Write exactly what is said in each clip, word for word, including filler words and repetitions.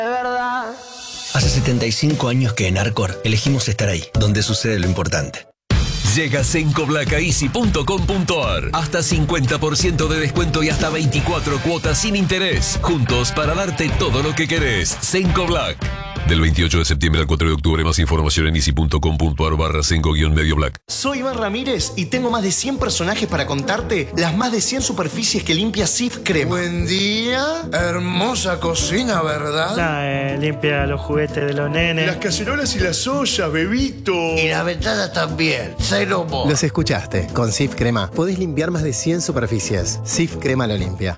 De verdad. Hace setenta y cinco años que en Arcor elegimos estar ahí, donde sucede lo importante. Llega Cenco Black a easy punto com punto ar. Hasta cincuenta por ciento de descuento y hasta veinticuatro cuotas sin interés. Juntos para darte todo lo que querés. Cenco Black. Del veintiocho de septiembre al cuatro de octubre, más información en easy punto com punto ar barra Cenco guión medio black. Soy Iván Ramírez y tengo más de cien personajes para contarte las más de cien superficies que limpia Cif Crema. Buen día, hermosa cocina, ¿verdad? Nah, eh, limpia los juguetes de los nenes. Las cacerolas y las ollas, bebito. Y las ventanas también, cero mo. Los escuchaste, con Cif Crema podés limpiar más de cien superficies. Cif Crema lo limpia.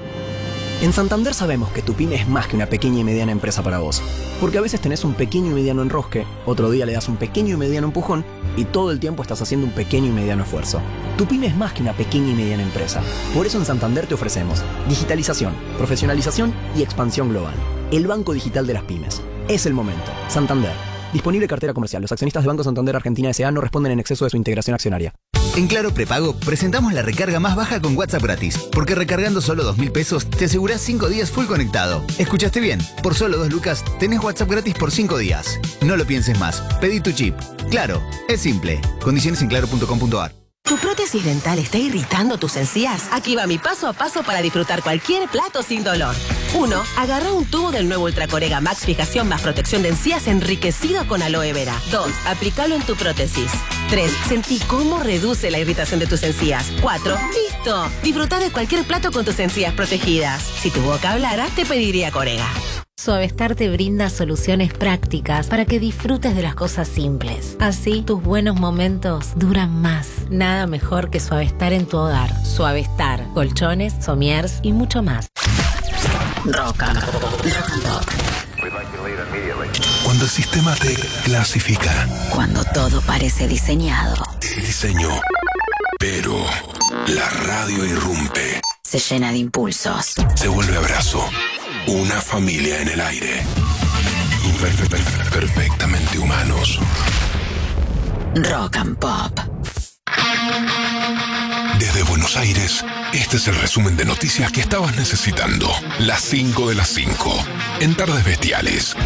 En Santander sabemos que tu pyme es más que una pequeña y mediana empresa para vos. Porque a veces tenés un pequeño y mediano enrosque, otro día le das un pequeño y mediano empujón y todo el tiempo estás haciendo un pequeño y mediano esfuerzo. Tu pyme es más que una pequeña y mediana empresa. Por eso en Santander te ofrecemos digitalización, profesionalización y expansión global. El banco digital de las pymes. Es el momento. Santander. Disponible cartera comercial. Los accionistas de Banco Santander Argentina S A no responden en exceso de su integración accionaria. En Claro Prepago presentamos la recarga más baja con WhatsApp gratis, porque recargando solo dos mil pesos te asegurás cinco días full conectado. ¿Escuchaste bien? Por solo dos lucas tenés WhatsApp gratis por cinco días. No lo pienses más, pedí tu chip. Claro, es simple. Condiciones en claro punto com punto ar. ¿Tu prótesis dental está irritando tus encías? Aquí va mi paso a paso para disfrutar cualquier plato sin dolor. uno. Agarra un tubo del nuevo Ultracorega Max Fijación más protección de encías enriquecido con aloe vera. dos. Aplícalo en tu prótesis. tres. Sentí cómo reduce la irritación de tus encías. cuatro. ¡Listo! Disfruta de cualquier plato con tus encías protegidas. Si tu boca hablara, te pediría Corega. Suavestar te brinda soluciones prácticas para que disfrutes de las cosas simples. Así, tus buenos momentos duran más. Nada mejor que Suavestar en tu hogar. Suavestar, colchones, somiers y mucho más. Rock and Pop. Rock and Pop. Cuando el sistema te clasifica. Cuando todo parece diseñado. El diseño. Pero la radio irrumpe. Se llena de impulsos. Se vuelve abrazo. Una familia en el aire. Perfectamente humanos. Rock and Pop. Desde Buenos Aires, este es el resumen de noticias que estabas necesitando. Las cinco de las cinco. En Tardes Bestiales.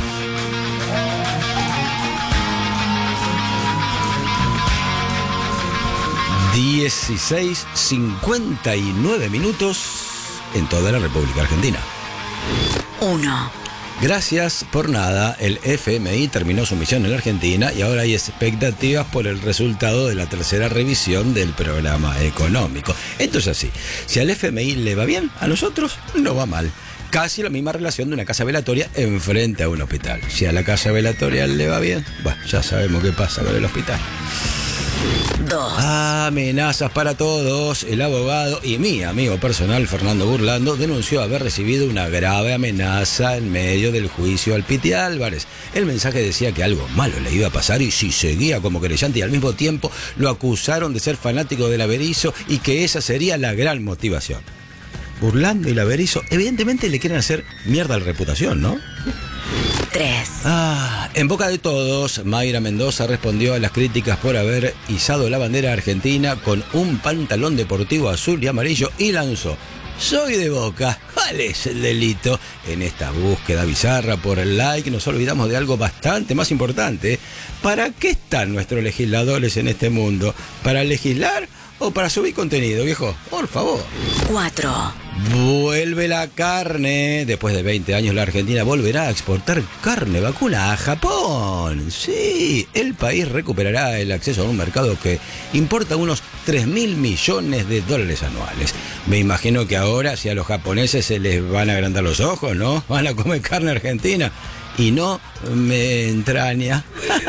dieciséis cincuenta y nueve minutos en toda la República Argentina. Uno. Gracias por nada, el F M I terminó su misión en la Argentina y ahora hay expectativas por el resultado de la tercera revisión del programa económico. Esto es así, si al F M I le va bien, a nosotros no va mal. Casi la misma relación de una casa velatoria enfrente a un hospital. Si a la casa velatoria le va bien, bueno, ya sabemos qué pasa con el hospital. Dos. Amenazas para todos. El abogado y mi amigo personal Fernando Burlando denunció haber recibido una grave amenaza en medio del juicio al Piti Álvarez. El mensaje decía que algo malo le iba a pasar y si seguía como querellante, y al mismo tiempo lo acusaron de ser fanático del Averizo y que esa sería la gran motivación. Burlando y el Averizo evidentemente le quieren hacer mierda la reputación, ¿no? Tres. Ah, en boca de todos, Mayra Mendoza respondió a las críticas por haber izado la bandera argentina con un pantalón deportivo azul y amarillo y lanzó: soy de Boca, ¿cuál es el delito? En esta búsqueda bizarra por el like nos olvidamos de algo bastante más importante. ¿Para qué están nuestros legisladores en este mundo? ¿Para legislar o para subir contenido, viejo? Por favor. Cuatro. Vuelve la carne. Después de veinte años la Argentina volverá a exportar carne vacuna a Japón. Sí, el país recuperará el acceso a un mercado que importa unos tres mil millones de dólares anuales. Me imagino que ahora si a los japoneses se les van a agrandar los ojos, ¿no? Van a comer carne argentina y no me entraña.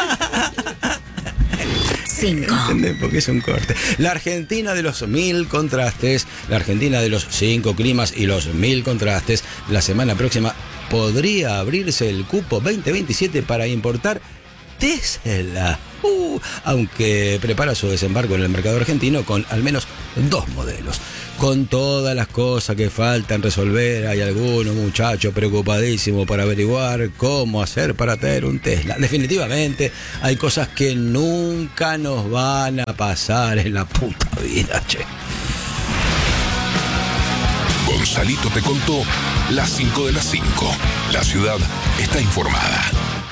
Cinco. ¿Entendés? Porque es un corte. La Argentina de los mil contrastes, la Argentina de los cinco climas y los mil contrastes. La semana próxima podría abrirse el cupo veinte veintisiete para importar Tesla. Uh, aunque prepara su desembarco en el mercado argentino con al menos dos modelos. Con todas las cosas que faltan resolver, hay algunos muchachos preocupadísimos por averiguar cómo hacer para tener un Tesla. Definitivamente hay cosas que nunca nos van a pasar en la puta vida, che. Gonzalito te contó las cinco de las cinco. La ciudad está informada.